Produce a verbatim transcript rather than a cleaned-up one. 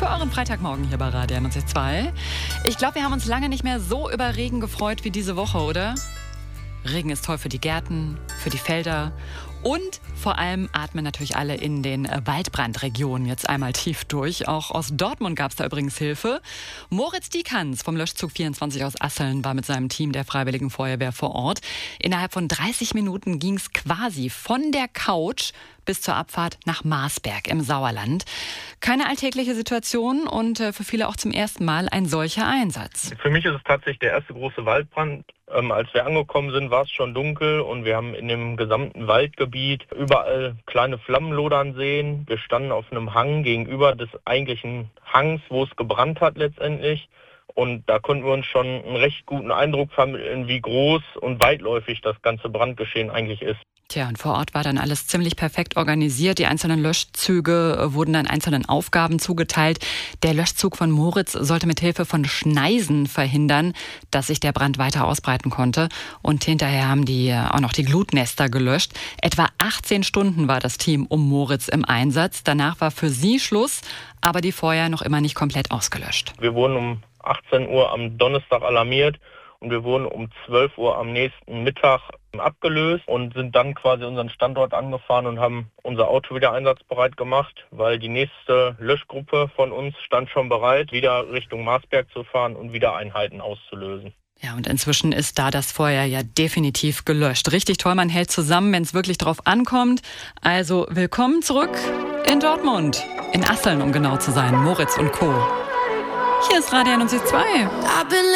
für euren Freitagmorgen hier bei Radio einundneunzig Komma zwei. Ich glaube, wir haben uns lange nicht mehr so über Regen gefreut wie diese Woche, oder? Regen ist toll für die Gärten, für die Felder und vor allem atmen natürlich alle in den Waldbrandregionen jetzt einmal tief durch. Auch aus Dortmund gab es da übrigens Hilfe. Moritz Dieckans vom Löschzug vierundzwanzig aus Asseln war mit seinem Team der Freiwilligen Feuerwehr vor Ort. Innerhalb von dreißig Minuten ging es quasi von der Couch bis zur Abfahrt nach Marsberg im Sauerland. Keine alltägliche Situation und für viele auch zum ersten Mal ein solcher Einsatz. Für mich ist es tatsächlich der erste große Waldbrand. Ähm, als wir angekommen sind, war es schon dunkel und wir haben in dem gesamten Waldgebiet überall kleine Flammen lodern sehen. Wir standen auf einem Hang gegenüber des eigentlichen Hangs, wo es gebrannt hat letztendlich. Und da konnten wir uns schon einen recht guten Eindruck vermitteln, wie groß und weitläufig das ganze Brandgeschehen eigentlich ist. Tja, und vor Ort war dann alles ziemlich perfekt organisiert. Die einzelnen Löschzüge wurden dann einzelnen Aufgaben zugeteilt. Der Löschzug von Moritz sollte mit Hilfe von Schneisen verhindern, dass sich der Brand weiter ausbreiten konnte. Und hinterher haben die auch noch die Glutnester gelöscht. Etwa achtzehn Stunden war das Team um Moritz im Einsatz. Danach war für sie Schluss, aber die Feuer noch immer nicht komplett ausgelöscht. Wir wurden um achtzehn Uhr am Donnerstag alarmiert und wir wurden um zwölf Uhr am nächsten Mittag abgelöst und sind dann quasi unseren Standort angefahren und haben unser Auto wieder einsatzbereit gemacht, weil die nächste Löschgruppe von uns stand schon bereit, wieder Richtung Marsberg zu fahren und wieder Einheiten auszulösen. Ja, und inzwischen ist da das Feuer ja definitiv gelöscht. Richtig toll, man hält zusammen, wenn es wirklich drauf ankommt. Also willkommen zurück in Dortmund, in Asseln, um genau zu sein, Moritz und Co. Hier ist Radio einundneunzig Komma zwei.